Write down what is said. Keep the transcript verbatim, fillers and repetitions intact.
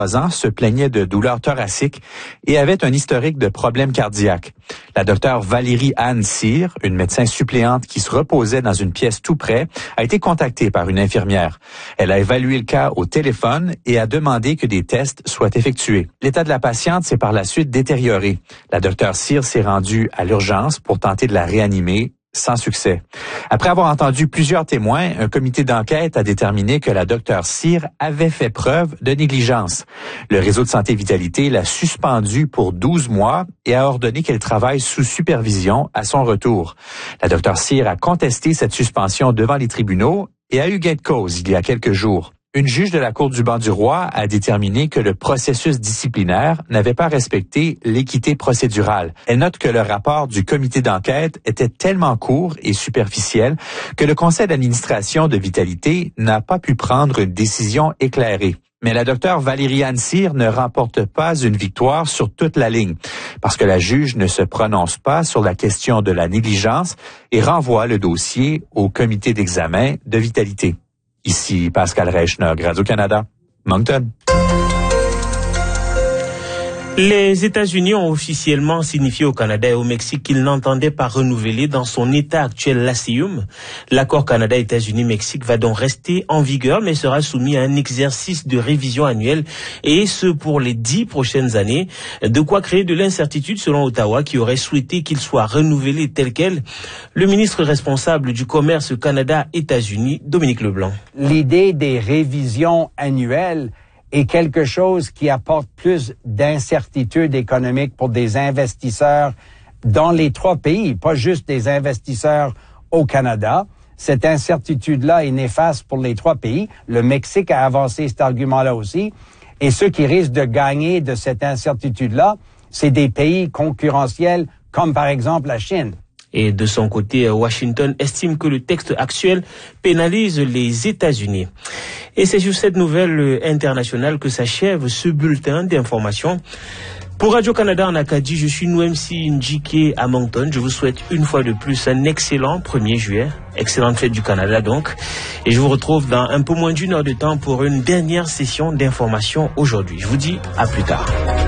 ans, se plaignait de douleurs thoraciques et avait un historique de problèmes cardiaques. La docteure Valérie Anne Cyr, une médecin suppléante qui se reposait dans une pièce tout près, a été contactée par une infirmière. Elle a évalué le cas au téléphone et a demandé que des tests soient effectués. L'état de la patiente s'est par la suite détérioré. La docteure Cyr s'est rendue à l'urgence pour tenter de la réanimer. Sans succès. Après avoir entendu plusieurs témoins, un comité d'enquête a déterminé que la docteure Cyr avait fait preuve de négligence. Le réseau de santé Vitalité l'a suspendue pour douze mois et a ordonné qu'elle travaille sous supervision à son retour. La docteure Cyr a contesté cette suspension devant les tribunaux et a eu gain de cause il y a quelques jours. Une juge de la Cour du Banc-du-Roi a déterminé que le processus disciplinaire n'avait pas respecté l'équité procédurale. Elle note que le rapport du comité d'enquête était tellement court et superficiel que le conseil d'administration de Vitalité n'a pas pu prendre une décision éclairée. Mais la docteure Valérie Anne Cyr ne remporte pas une victoire sur toute la ligne, parce que la juge ne se prononce pas sur la question de la négligence et renvoie le dossier au comité d'examen de Vitalité. Ici Pascal Reichner, Radio-Canada, Moncton. Les États-Unis ont officiellement signifié au Canada et au Mexique qu'ils n'entendaient pas renouveler dans son état actuel l'A C I U M. L'accord Canada-États-Unis-Mexique va donc rester en vigueur, mais sera soumis à un exercice de révision annuelle, et ce pour les dix prochaines années. De quoi créer de l'incertitude selon Ottawa, qui aurait souhaité qu'il soit renouvelé tel quel. Le ministre responsable du commerce Canada-États-Unis, Dominique Leblanc. L'idée des révisions annuelles est quelque chose qui apporte plus d'incertitude économique pour des investisseurs dans les trois pays, pas juste des investisseurs au Canada. Cette incertitude-là est néfaste pour les trois pays. Le Mexique a avancé cet argument-là aussi. Et ceux qui risquent de gagner de cette incertitude-là, c'est des pays concurrentiels comme par exemple la Chine. Et de son côté, Washington estime que le texte actuel pénalise les États-Unis. Et c'est sur cette nouvelle internationale que s'achève ce bulletin d'information. Pour Radio-Canada en Acadie, je suis Nouemsi Njike à Moncton. Je vous souhaite une fois de plus un excellent premier juillet. Excellente fête du Canada donc. Et je vous retrouve dans un peu moins d'une heure de temps pour une dernière session d'information aujourd'hui. Je vous dis à plus tard.